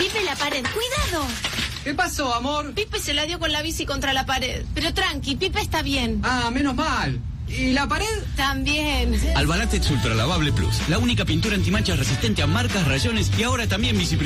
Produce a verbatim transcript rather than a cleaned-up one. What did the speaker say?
Pipe, la pared, cuidado. ¿Qué pasó, amor? Pipe se la dio con la bici contra la pared. Pero tranqui, Pipe está bien. Ah, menos mal. ¿Y la pared? También. Albalatex Ultra Lavable Plus, la única pintura antimanchas resistente a marcas, rayones y ahora también bicicleta.